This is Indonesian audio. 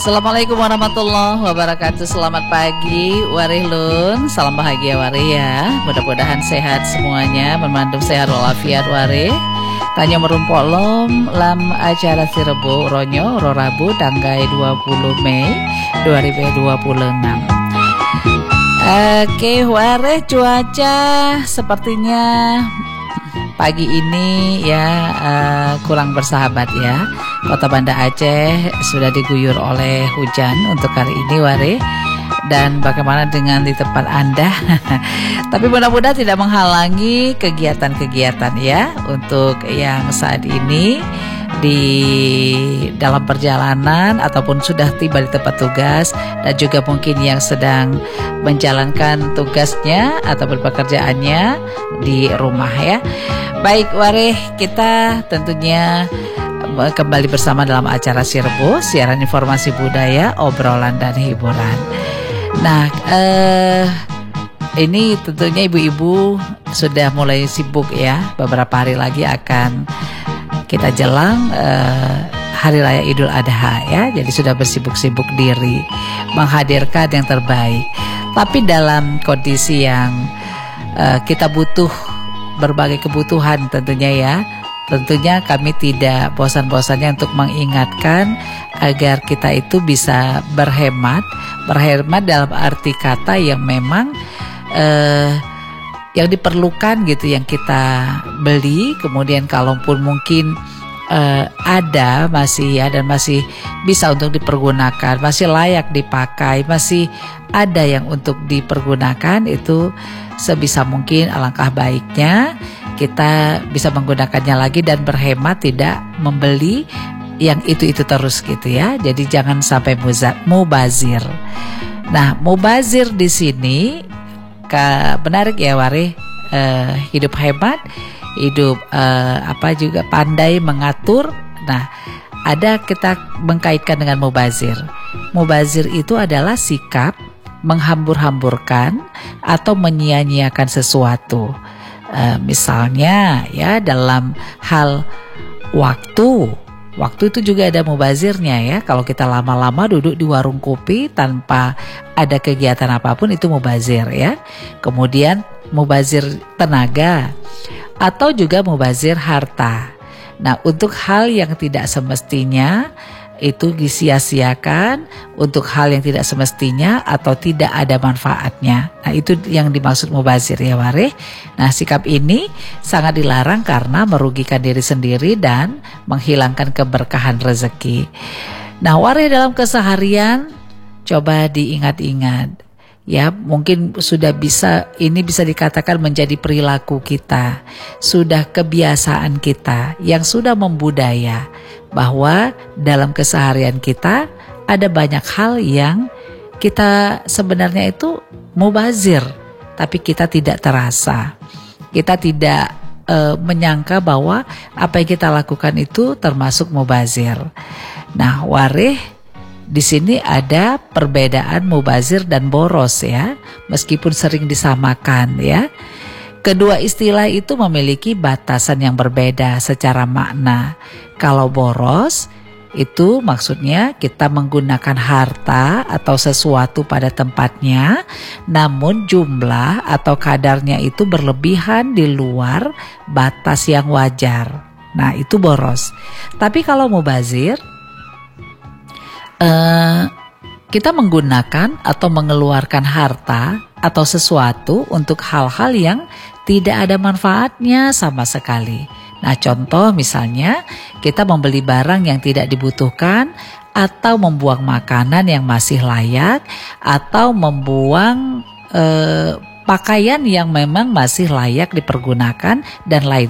Assalamualaikum warahmatullahi wabarakatuh. Selamat pagi warih lun. Salam bahagia warih ya. Mudah-mudahan sehat semuanya, memandum sehat walafiat warih. Tanya merumpolom lam acara Sirebo Ronyo Rabu tanggal 20 Mei 2026. Oke warih, cuaca sepertinya pagi ini ya kurang bersahabat ya. Kota Banda Aceh sudah diguyur oleh hujan untuk hari ini warih. Dan bagaimana dengan di tempat Anda? Tapi mudah-mudahan tidak menghalangi kegiatan-kegiatan ya untuk yang saat ini di dalam perjalanan ataupun sudah tiba di tempat tugas, dan juga mungkin yang sedang menjalankan tugasnya ataupun pekerjaannya di rumah ya. Baik warih, kita tentunya kembali bersama dalam acara Sirebo, siaran informasi budaya, obrolan dan hiburan. Nah, ini tentunya ibu-ibu sudah mulai sibuk ya. Beberapa hari lagi akan kita jelang Hari Raya Idul Adha ya. Jadi sudah bersibuk-sibuk diri menghadirkan yang terbaik. Tapi dalam kondisi yang kita butuh berbagai kebutuhan tentunya ya. Tentunya kami tidak bosan-bosannya untuk mengingatkan agar kita itu bisa berhemat dalam arti kata yang memang yang diperlukan gitu, yang kita beli, kemudian kalaupun mungkin ada masih ya, dan masih bisa untuk dipergunakan, masih layak dipakai, masih ada yang untuk dipergunakan, itu sebisa mungkin alangkah baiknya kita bisa menggunakannya lagi dan berhemat, tidak membeli yang itu terus gitu ya. Jadi jangan sampai mubazir. Nah, mubazir di sini menarik ya warih, hidup hemat, hidup juga pandai mengatur. Nah, ada kita mengkaitkan dengan mubazir. Mubazir itu adalah sikap menghambur-hamburkan atau menyia-nyiakan sesuatu. Misalnya ya dalam hal waktu itu juga ada mubazirnya ya. Kalau kita lama-lama duduk di warung kopi tanpa ada kegiatan apapun, itu mubazir ya. Kemudian mubazir tenaga atau juga mubazir harta. Nah, untuk hal yang tidak semestinya itu disia-siakan, untuk hal yang tidak semestinya atau tidak ada manfaatnya. Nah, itu yang dimaksud mubazir ya warih. Nah, sikap ini sangat dilarang karena merugikan diri sendiri dan menghilangkan keberkahan rezeki. Nah, warih, dalam keseharian coba diingat-ingat ya, mungkin ini bisa dikatakan menjadi perilaku kita, sudah kebiasaan kita yang sudah membudaya, bahwa dalam keseharian kita ada banyak hal yang kita sebenarnya itu mubazir, tapi kita tidak terasa, kita tidak menyangka bahwa apa yang kita lakukan itu termasuk mubazir. Nah, warih, di sini ada perbedaan mubazir dan boros ya, meskipun sering disamakan ya. Kedua istilah itu memiliki batasan yang berbeda secara makna. Kalau boros itu maksudnya kita menggunakan harta atau sesuatu pada tempatnya, namun jumlah atau kadarnya itu berlebihan di luar batas yang wajar. Nah, itu boros. Tapi kalau mubazir, kita menggunakan atau mengeluarkan harta atau sesuatu untuk hal-hal yang tidak ada manfaatnya sama sekali. Nah, contoh misalnya kita membeli barang yang tidak dibutuhkan, atau membuang makanan yang masih layak, atau membuang pakaian yang memang masih layak dipergunakan dan lain